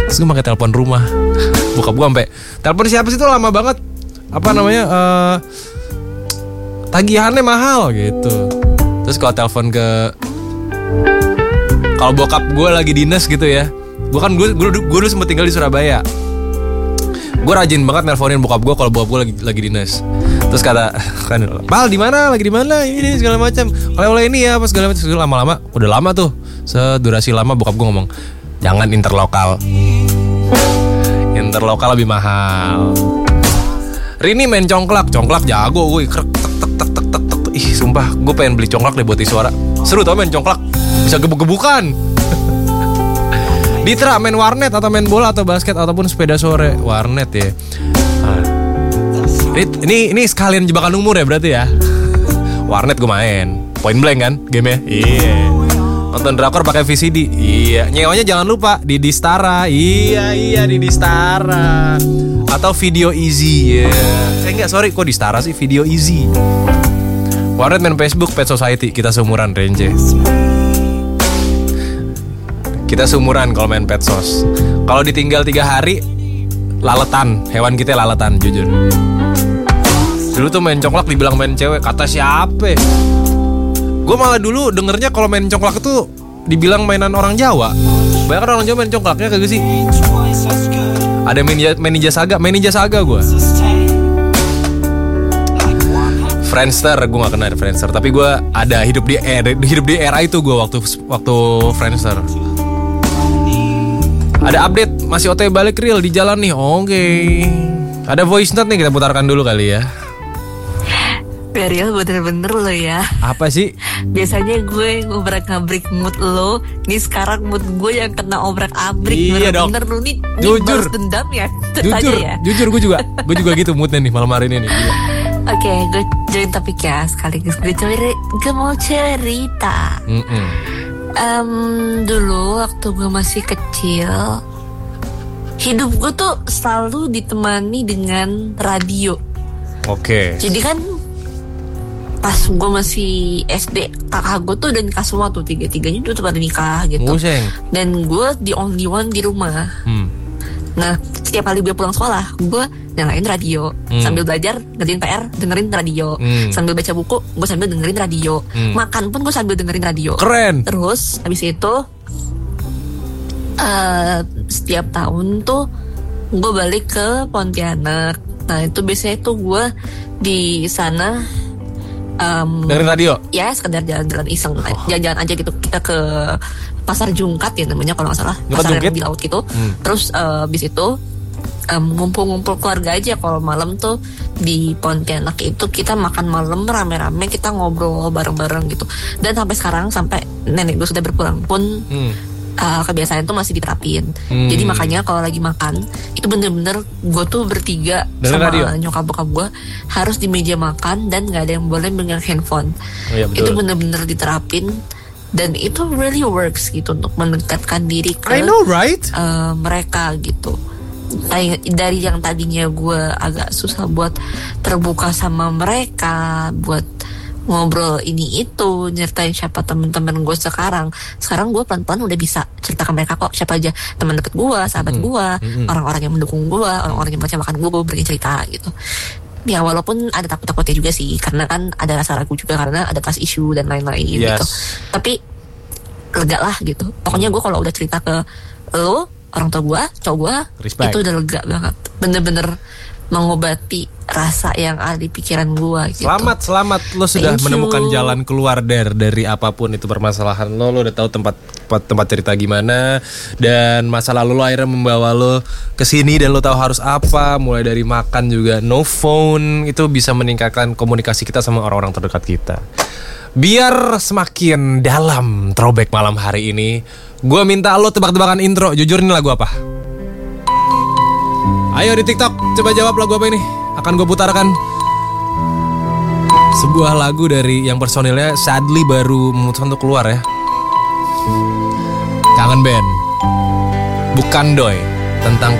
Terus gue pakai telepon rumah. Bokap gue sampai telepon siapa sih tuh lama banget. Apa namanya? Tagihannya mahal gitu. Terus kalau telepon kalau bokap gue lagi dinas gitu ya. Gue dulu sempet tinggal di Surabaya. Gue rajin banget nelponin bokap gue kalau bokap gue lagi dinas. Terus kata kan, "Pal, di mana? Lagi di mana? Ini segala macam. Oleh-oleh ini ya, apa segala macam." Lama-lama, udah lama tuh. Sedurasi lama bokap gue ngomong, "Jangan interlokal. Interlokal lebih mahal." Rini main congklak jago gue. Krek tek. Ih, sumpah, gue pengen beli congklak deh buat suara. Seru tau main congklak. Bisa gebuk-gebukan. Ditra main warnet atau main bola atau basket ataupun sepeda sore. Warnet ya. Ini sekalian jebakan umur ya berarti ya. Warnet gue main. Point blank kan game-nya. Iya. Nonton drakor pakai VCD. Iya. Nyewanya jangan lupa di Distara. Iya di Distara. Atau Video Easy ya. Enggak, sorry, kok Distara sih, Video Easy. Warnet main Facebook, Pet Society. Kita seumuran Renje. Kita seumuran kalau main Petsos. Kalau ditinggal 3 hari, laletan. Hewan kita laletan, jujur. Dulu tuh main congklak dibilang main cewek. Kata siapa? Gue malah dulu dengernya kalau main congklak itu dibilang mainan orang Jawa. Banyak kan orang Jawa main congklaknya kagak sih? Ada main Ninja Saga gue. Friendster, gue gak kenal Friendster. Tapi gue ada hidup di era itu gue waktu Friendster. Ada update, masih OTW balik real di jalan nih. Oke. Ada voice note nih, kita putarkan dulu kali ya. Real bener-bener lo ya. Apa sih? Biasanya gue ngobrak-ngabrik mood lo. Nih sekarang mood gue yang kena obrak-abrik. Iya dong. Bener lo nih Jujur. balas dendam ya. Jujur gue juga gitu moodnya nih malam hari ini nih. Oke, gue join topik ya sekaligus. Gue mau cerita. Dulu waktu gue masih kecil, hidup gue tuh selalu ditemani dengan radio. Oke. Jadi kan pas gue masih SD, kakak gue tuh udah nikah semua tuh, 3-3-nya tuh pada nikah gitu. Museng. Dan gue the only one di rumah. Nah, setiap kali gue pulang sekolah, gue nyalain radio. Sambil belajar, ngerjain PR, dengerin radio. Sambil baca buku, gue sambil dengerin radio. Makan pun gue sambil dengerin radio. Keren. Terus, habis itu setiap tahun tuh gue balik ke Pontianak. Nah, itu biasanya tuh gue di sana dengerin radio? Ya, sekedar jalan-jalan iseng. Jalan-jalan aja gitu. Kita ke Pasar Jungkat ya namanya kalau nggak salah. Pasar yang di laut gitu. Terus abis itu ngumpul-ngumpul keluarga aja. Kalau malam tuh di Pontianak itu kita makan malam rame-rame, kita ngobrol bareng-bareng gitu. Dan sampai sekarang, sampai nenek gue sudah berpulang pun kebiasaan itu masih diterapin. Jadi makanya kalau lagi makan itu bener-bener gue tuh bertiga sama nyokap bokap gue harus di meja makan dan nggak ada yang boleh megang handphone. Itu bener-bener diterapin. Dan itu really works gitu untuk mendekatkan diri ke I know, right? Mereka gitu. Dari yang tadinya gue agak susah buat terbuka sama mereka, buat ngobrol ini itu, nyertain siapa teman-teman gue sekarang gue pelan-pelan udah bisa cerita ke mereka kok siapa aja teman deket gue, sahabat gue, orang-orang yang mendukung gue, orang-orang yang baca makan gue berani cerita gitu. Ya walaupun ada takut-takutnya juga sih, karena kan ada rasa ragu juga karena ada trust issue dan lain-lain gitu. Tapi lega lah gitu. Pokoknya gue kalau udah cerita ke lo, orang tua gue, cowok gue, itu udah lega banget. Bener-bener mengobati rasa yang ada di pikiran gue gitu. Selamat lo sudah menemukan jalan keluar dari apapun itu permasalahan lo udah tahu tempat cerita gimana, dan masa lalu lo akhirnya membawa lo ke sini dan lo tahu harus apa, mulai dari makan juga no phone, itu bisa meningkatkan komunikasi kita sama orang-orang terdekat kita. Biar semakin dalam throwback malam hari ini, gue minta lo tebak-tebakan intro. Jujur ini lagu apa? Ayo di TikTok, coba jawab lagu apa ini. Akan gue putarkan sebuah lagu dari yang personilnya sadly baru memutuskan untuk keluar ya. Kangen Band, Bukan Doi, tentang